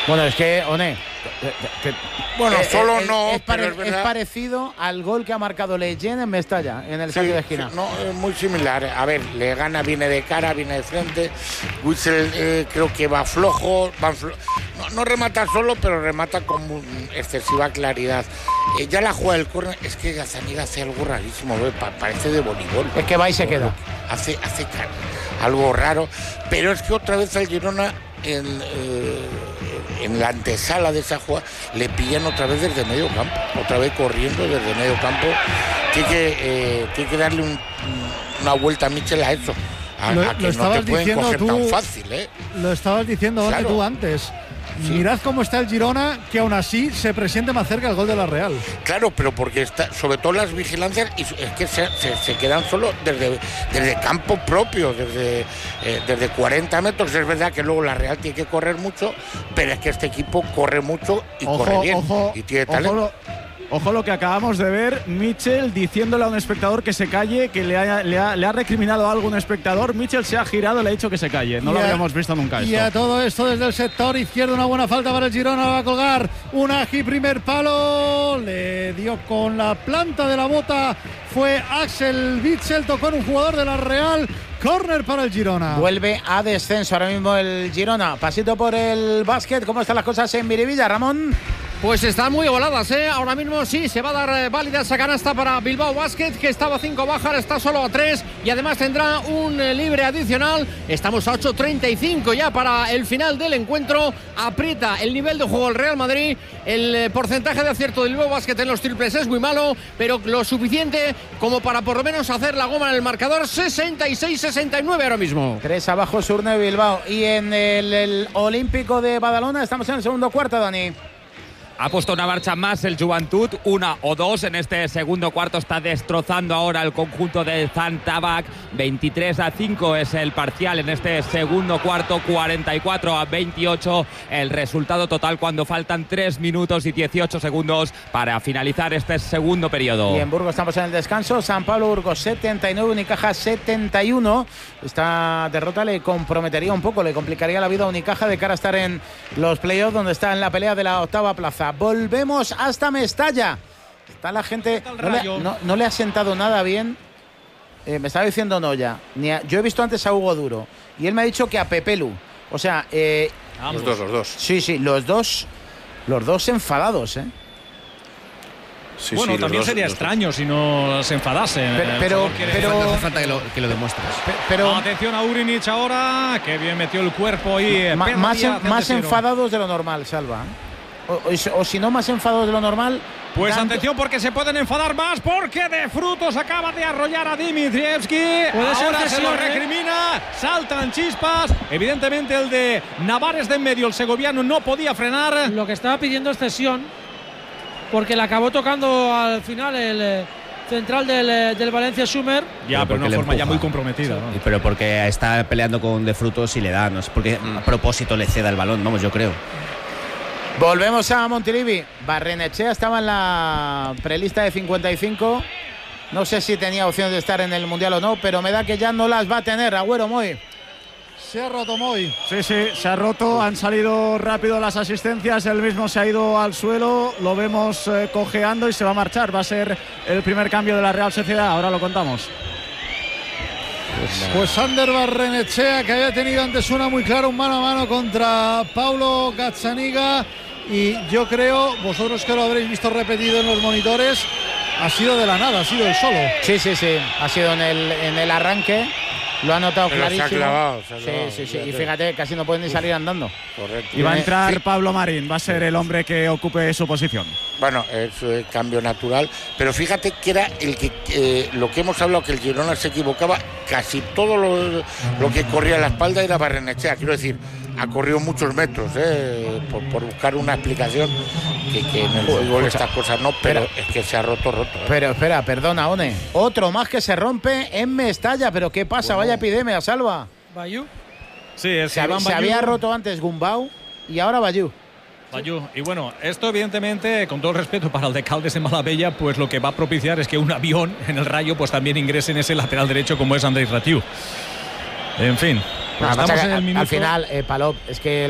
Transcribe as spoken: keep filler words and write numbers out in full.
Bueno, es que, One, que, bueno, eh, solo eh, no, es, pare, pero es, es parecido al gol que ha marcado Leyen en Mestalla, en el sí, saque de esquina. No, es muy similar. A ver, le gana, viene de cara, viene de frente. Witsel eh, creo que va flojo, va flo no, no remata solo, pero remata con excesiva claridad. Eh, ya la jugada del córner, es que Gazzaniga hace algo rarísimo, ¿eh? Pa parece de voleibol. Es que va y se queda. Hace, hace algo raro, pero es que otra vez al Girona en, eh, en la antesala de esa jugada le pillan otra vez desde medio campo, otra vez corriendo desde medio campo. Tiene que, eh, tiene que darle un, una vuelta a Michel a eso, a, lo, a que no te pueden coger tú, tan fácil, ¿eh? Lo estabas diciendo claro. tú antes. Sí. Mirad cómo está el Girona, que aún así se presiente más cerca el gol de la Real. Claro, pero porque está, sobre todo las vigilancias, y es que se, se, se quedan solo desde, desde campo propio, desde, eh, desde cuarenta metros. Es verdad que luego la Real tiene que correr mucho, pero es que este equipo corre mucho y ojo, corre bien. Ojo, y tiene talento. Ojo lo, ojo lo que acabamos de ver, Michel diciéndole a un espectador que se calle, que le ha, le ha, le ha recriminado algo a un espectador. Michel se ha girado y le ha dicho que se calle. No y lo a, habíamos visto nunca esto. Y a todo esto desde el sector izquierdo, una buena falta para el Girona, va a colgar Unagi, primer palo, le dio con la planta de la bota, fue Axel Witsel, tocó en un jugador de la Real. Córner para el Girona. Vuelve a descenso ahora mismo el Girona. Pasito por el básquet. ¿Cómo están las cosas en Miribilla, Ramón? Pues están muy voladas, ¿eh? Ahora mismo sí, se va a dar eh, válida esa canasta para Bilbao Basket, que estaba a cinco bajas, está solo a tres y además tendrá un eh, libre adicional. Estamos a ocho treinta y cinco ya para el final del encuentro. Aprieta el nivel de juego el Real Madrid. El eh, porcentaje de acierto del Bilbao Basket en los triples es muy malo, pero lo suficiente como para por lo menos hacer la goma en el marcador. Sesenta y seis sesenta y nueve ahora mismo. Tres abajo Surne Bilbao. Y en el, el Olímpico de Badalona estamos en el segundo cuarto, Dani. Ha puesto una marcha más el Juventud, una o dos en este segundo cuarto. Está destrozando ahora el conjunto de Zantabac. veintitrés a cinco es el parcial en este segundo cuarto, cuarenta y cuatro a veintiocho el resultado total cuando faltan tres minutos y dieciocho segundos para finalizar este segundo periodo. Y en Burgos estamos en el descanso. San Pablo Burgos setenta y nueve, Unicaja setenta y uno. Esta derrota le comprometería un poco, le complicaría la vida a Unicaja de cara a estar en los playoffs, donde está en la pelea de la octava plaza. Volvemos hasta Mestalla. Está la gente. No le, no, no le ha sentado nada bien. Eh, me estaba diciendo Noya. Ni a, yo he visto antes a Hugo Duro y él me ha dicho que a Pepelu. O sea, eh, los dos, los dos. Sí, sí, los dos. Los dos enfadados, ¿eh? Sí, bueno, sí, también dos, sería extraño dos. si no se enfadasen. Pero, pero, pero no hace falta que lo, que lo demuestres. Pero, pero atención a Urinic ahora, que bien metió el cuerpo y ma, más, en, más enfadados de lo normal, Salva. O, o, o si no más enfadados de lo normal. Pues dando... atención porque se pueden enfadar más, porque De Frutos acaba de arrollar a Dimitrievski. Ahora se lo recrimina, saltan chispas. Evidentemente el de Navares de en medio, el segoviano, no podía frenar. Lo que estaba pidiendo es cesión, porque le acabó tocando al final el eh, central del, eh, del Valencia Summer. Ya, pero de una forma ya muy comprometida, ¿no? Pero porque está peleando con De Frutos y le da, no es porque mm. a propósito le ceda el balón, vamos, yo creo. Volvemos a Montilivi. Barrenechea estaba en la prelista de cincuenta y cinco. No sé si tenía opciones de estar en el Mundial o no, pero me da que ya no las va a tener. Agüero, Moy. Se ha roto Moy. Sí, sí, se ha roto. Han salido rápido las asistencias. Él mismo se ha ido al suelo. Lo vemos eh, cojeando y se va a marchar. Va a ser el primer cambio de la Real Sociedad. Ahora lo contamos. Pues Ander Barrenechea, que había tenido antes una muy clara, un mano a mano contra Paulo Gazzaniga, y yo creo, vosotros que lo habréis visto repetido en los monitores, ha sido de la nada, ha sido el solo. Sí, sí, sí, ha sido en el, en el arranque. Lo ha notado Pero clarísimo. Se ha clavado, se ha clavado, sí, sí, sí. Y fíjate, casi no pueden ni salir andando. Correcto. Y va a entrar Pablo Marín, va a ser el hombre que ocupe su posición. Bueno, es eh, cambio natural. Pero fíjate que era el que eh, lo que hemos hablado, que el Girona se equivocaba. Casi todo lo, lo que corría a la espalda era Barrenechea. Quiero decir, ha corrido muchos metros, eh, por, por buscar una explicación. Que, que en el fútbol estas cosas no, pero es que se ha roto, roto. ¿eh? Pero espera, perdona, One. Otro más que se rompe en Mestalla. ¿Pero qué pasa? Bueno. Vaya epidemia, Salva. Bayú. Sí, es se, había, se había roto antes Gumbau y ahora Bayú. Bayú. Y bueno, esto evidentemente, con todo el respeto para el de Caldes en Malabella, pues lo que va a propiciar es que un avión en el Rayo pues también ingrese en ese lateral derecho como es Andrés Ratiu. En fin. Pues no, estamos en el minuto... Al final, eh, Palop, es que